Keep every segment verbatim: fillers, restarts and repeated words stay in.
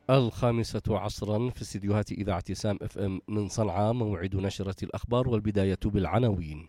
الخامسة عصرا في استديوهات إذاعة سام اف ام من صنعاء، موعد نشرة الأخبار، والبداية بالعناوين.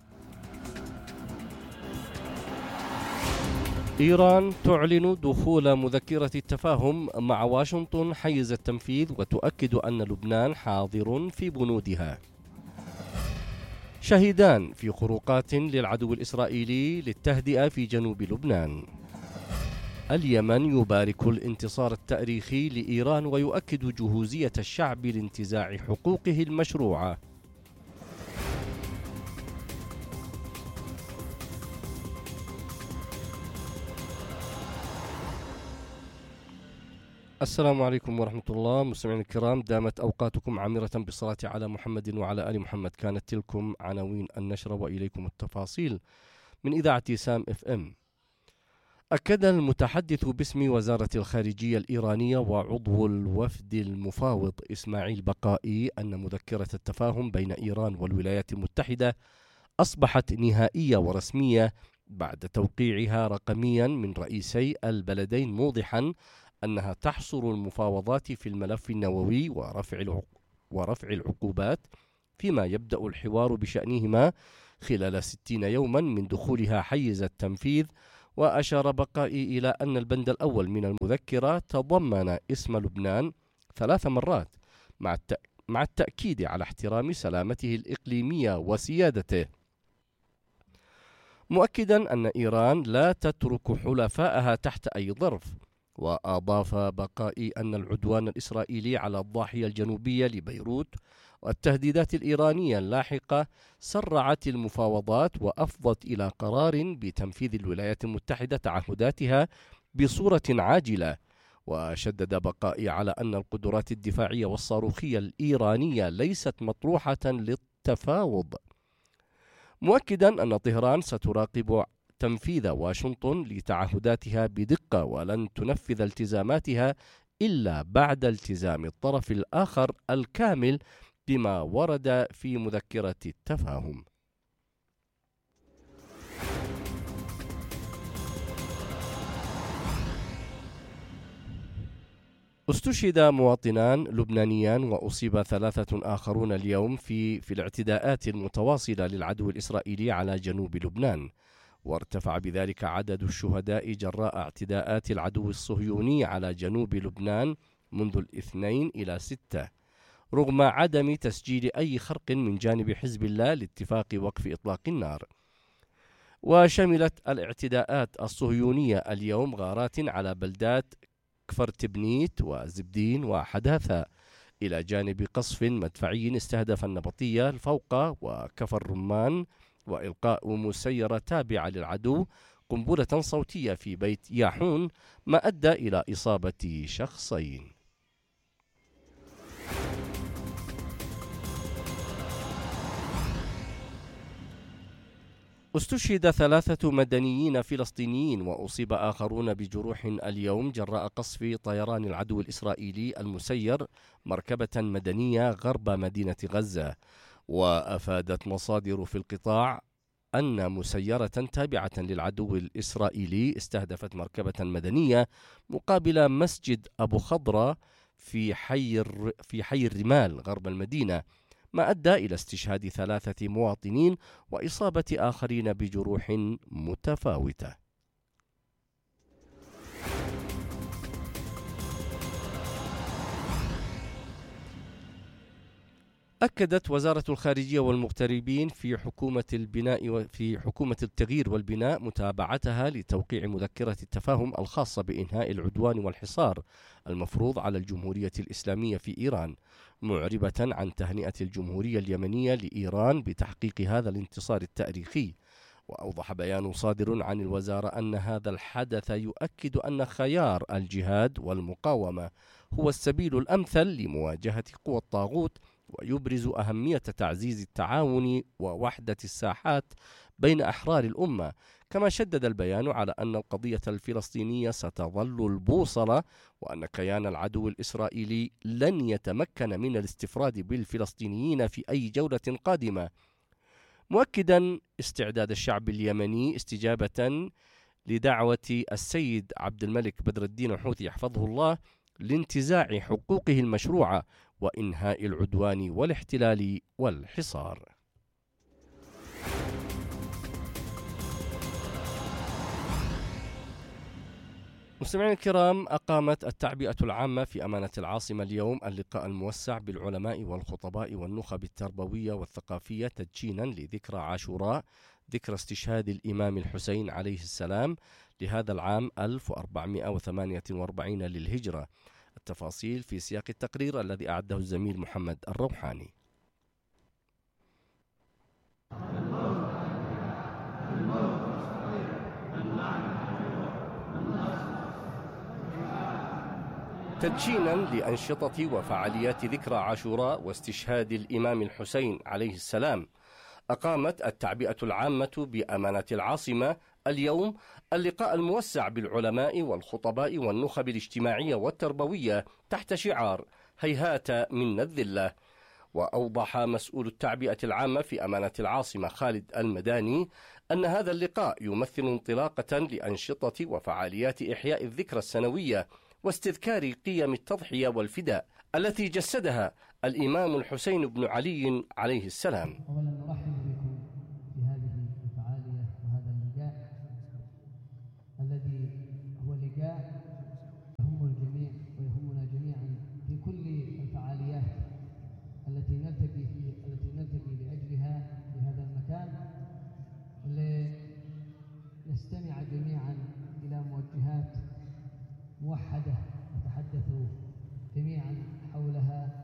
إيران تعلن دخول مذكرة التفاهم مع واشنطن حيز التنفيذ، وتؤكد أن لبنان حاضر في بنودها. شهيدان في خروقات للعدو الإسرائيلي للتهدئة في جنوب لبنان. اليمن يبارك الانتصار التاريخي لإيران ويؤكد جهوزية الشعب لانتزاع حقوقه المشروعة. السلام عليكم ورحمة الله مستمعينا الكرام، دامت أوقاتكم عامرة بالصلاة على محمد وعلى آل محمد. كانت تلكم عناوين النشرة وإليكم التفاصيل من إذاعة سام اف ام. أكد المتحدث باسم وزارة الخارجية الإيرانية وعضو الوفد المفاوض إسماعيل بقائي أن مذكرة التفاهم بين إيران والولايات المتحدة أصبحت نهائية ورسمية بعد توقيعها رقميا من رئيسي البلدين، موضحا أنها تحصر المفاوضات في الملف النووي ورفع ورفع العقوبات، فيما يبدأ الحوار بشأنهما خلال ستين يوما من دخولها حيز التنفيذ. وأشار بقائي إلى أن البند الأول من المذكرة تضمن اسم لبنان ثلاث مرات، مع التأ... مع التأكيد على احترام سلامته الإقليمية وسيادته، مؤكدا أن إيران لا تترك حلفائها تحت أي ظرف. وأضاف بقائي أن العدوان الإسرائيلي على الضاحية الجنوبية لبيروت والتهديدات الإيرانية اللاحقة سرعت المفاوضات وأفضت إلى قرار بتنفيذ الولايات المتحدة تعهداتها بصورة عاجلة. وشدد بقائي على أن القدرات الدفاعية والصاروخية الإيرانية ليست مطروحة للتفاوض، مؤكدا أن طهران ستراقب تنفيذ واشنطن لتعهداتها بدقة، ولن تنفذ التزاماتها إلا بعد التزام الطرف الآخر الكامل بما ورد في مذكرة التفاهم. استشهد مواطنان لبنانيان وأصيب ثلاثة آخرون اليوم في في الاعتداءات المتواصلة للعدو الإسرائيلي على جنوب لبنان، وارتفع بذلك عدد الشهداء جراء اعتداءات العدو الصهيوني على جنوب لبنان منذ الاثنين إلى ستة، رغم عدم تسجيل أي خرق من جانب حزب الله لاتفاق وقف إطلاق النار. وشملت الاعتداءات الصهيونية اليوم غارات على بلدات كفر تبنيت وزبدين وحداثة، إلى جانب قصف مدفعي استهدف النبطية الفوقة وكفر رمان، وإلقاء مسيرة تابعة للعدو قنبلة صوتية في بيت ياحون، ما أدى إلى إصابة شخصين. استشهد ثلاثة مدنيين فلسطينيين وأصيب آخرون بجروح اليوم جراء قصف طيران العدو الإسرائيلي المسير مركبة مدنية غرب مدينة غزة. وأفادت مصادر في القطاع أن مسيرة تابعة للعدو الإسرائيلي استهدفت مركبة مدنية مقابل مسجد أبو خضرة في حي في حي الرمال غرب المدينة، ما أدى إلى استشهاد ثلاثة مواطنين وإصابة آخرين بجروح متفاوتة. أكدت وزارة الخارجية والمغتربين في حكومة البناء وفي حكومة التغيير والبناء متابعتها لتوقيع مذكرة التفاهم الخاصة بإنهاء العدوان والحصار المفروض على الجمهورية الإسلامية في إيران، معربة عن تهنئة الجمهورية اليمنية لإيران بتحقيق هذا الانتصار التاريخي. وأوضح بيان صادر عن الوزارة أن هذا الحدث يؤكد أن خيار الجهاد والمقاومة هو السبيل الأمثل لمواجهة قوى الطاغوت، ويبرز أهمية تعزيز التعاون ووحدة الساحات بين أحرار الأمة. كما شدد البيان على أن القضية الفلسطينية ستظل البوصلة، وأن كيان العدو الإسرائيلي لن يتمكن من الاستفراد بالفلسطينيين في أي جولة قادمة، مؤكدا استعداد الشعب اليمني استجابة لدعوة السيد عبد الملك بدر الدين الحوثي يحفظه الله لانتزاع حقوقه المشروعة وإنهاء العدوان والاحتلال والحصار. مستمعينا الكرام، أقامت التعبئة العامة في أمانة العاصمة اليوم اللقاء الموسع بالعلماء والخطباء والنخب التربوية والثقافية تدشينا لذكرى عاشوراء، ذكرى استشهاد الإمام الحسين عليه السلام لهذا العام ألف وأربعمائة وثمانية وأربعين للهجرة. التفاصيل في سياق التقرير الذي أعده الزميل محمد الروحاني. تدشينا لأنشطة وفعاليات ذكرى عاشوراء واستشهاد الإمام الحسين عليه السلام، أقامت التعبئة العامة بأمانة العاصمة اليوم اللقاء الموسع بالعلماء والخطباء والنخب الاجتماعية والتربوية تحت شعار هيهات منا الذلة. وأوضح مسؤول التعبئة العامة في أمانة العاصمة خالد المداني أن هذا اللقاء يمثل انطلاقة لأنشطة وفعاليات إحياء الذكرى السنوية واستذكار قيم التضحية والفداء التي جسدها الإمام الحسين بن علي عليه السلام. أولا نرحب بكم في هذه الفعالية وهذا اللقاء الذي هو لقاء يهم الجميع ويهمنا جميعا في كل الفعاليات التي نلتقي في التي نلتقي لأجلها في هذا المكان، لنستمع جميعا إلى موجهات موحدة نتحدث جميعا حولها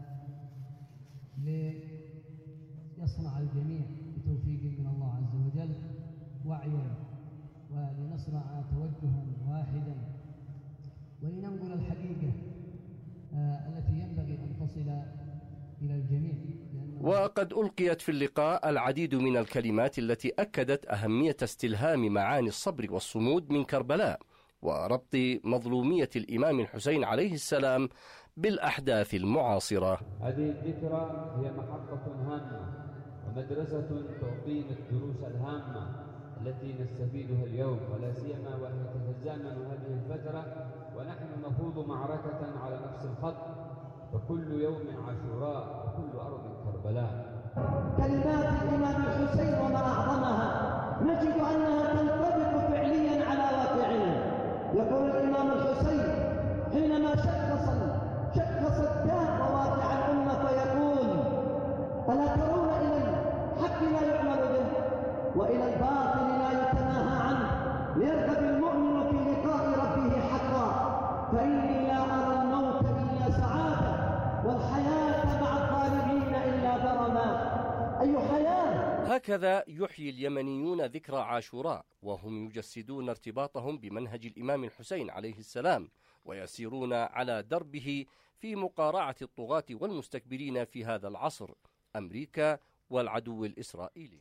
ليصنع الجميع بتوفيق من الله عز وجل وعيا، ولنصنع توجها واحدا، ولننقل الحقيقة آه التي ينبغي أن تصل إلى الجميع. وقد ألقيت في اللقاء العديد من الكلمات التي أكدت أهمية استلهام معاني الصبر والصمود من كربلاء وربط مظلومية الإمام الحسين عليه السلام بالأحداث المعاصرة. هذه الذكرى هي محطة هامة ومدرسة تعطينا الدروس الهامة التي نستفيدها اليوم، ولا سيما وهي تتزامن هذه الفترة ونحن نخوض معركة على نفس الخط، فكل يوم عاشوراء وكل أرض كربلاء. كلمات الإمام الحسين وما أعظمها نجد أنها تنطبق فعليا على واقعنا. يقول الإمام الحسين حينما شخص شخص الدار واقع الأمة فيقول: ألا ترون إلى الحق لا يعمل به وإلى الباطل لا يتناهى عنه ليرغب المؤمن في لقاء ربه حقا، فإني لا أرى الموت إلا سعادة والحياة مع الظالمين إلا ضرما. أي حياة! هكذا يحيي اليمنيون ذكرى عاشوراء وهم يجسدون ارتباطهم بمنهج الإمام الحسين عليه السلام، ويسيرون على دربه في مقارعة الطغاة والمستكبرين في هذا العصر، أمريكا والعدو الإسرائيلي.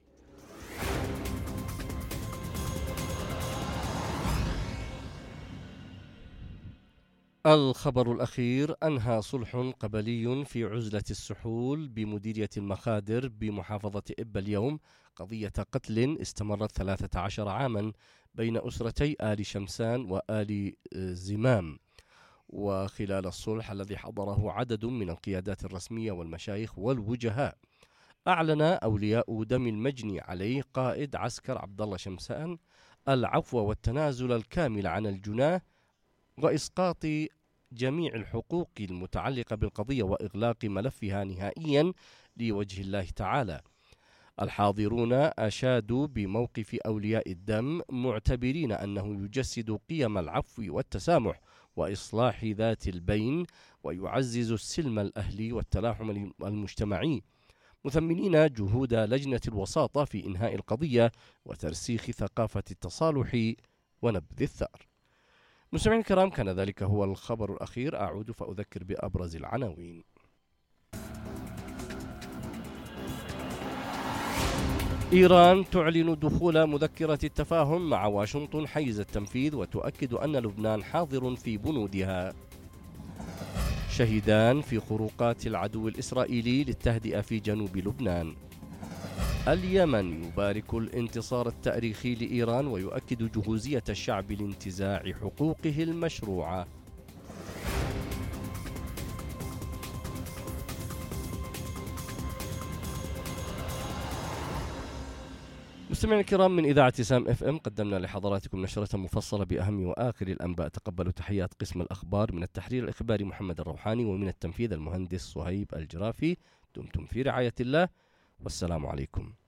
الخبر الأخير: أنهى صلح قبلي في عزلة السحول بمديرية المخادر بمحافظة إبا اليوم قضية قتل استمرت ثلاثة عشر عاما بين أسرتي آل شمسان وآل زمام. وخلال الصلح الذي حضره عدد من القيادات الرسمية والمشايخ والوجهاء، أعلن أولياء دم المجني عليه قائد عسكر عبد الله شمسان العفو والتنازل الكامل عن الجناه وإسقاط جميع الحقوق المتعلقة بالقضية وإغلاق ملفها نهائيا لوجه الله تعالى. الحاضرون أشادوا بموقف أولياء الدم معتبرين أنه يجسد قيم العفو والتسامح وإصلاح ذات البين ويعزز السلم الأهلي والتلاحم المجتمعي، مثمنين جهود لجنة الوساطة في إنهاء القضية وترسيخ ثقافة التصالح ونبذ الثأر. مستمعينا الكرام، كان ذلك هو الخبر الأخير. أعود فأذكر بأبرز العناوين. إيران تعلن دخول مذكرة التفاهم مع واشنطن حيز التنفيذ وتؤكد أن لبنان حاضر في بنودها. شهيدان في خروقات العدو الإسرائيلي للتهدئة في جنوب لبنان. اليمن يبارك الانتصار التاريخي لإيران ويؤكد جهوزية الشعب لانتزاع حقوقه المشروعة. مستمعينا الكرام، من إذاعة سام اف ام قدمنا لحضراتكم نشرة مفصلة بأهم وآخر الأنباء. تقبلوا تحيات قسم الأخبار، من التحرير الإخباري محمد الروحاني، ومن التنفيذ المهندس صهيب الجرافي. دمتم في رعاية الله، والسلام عليكم.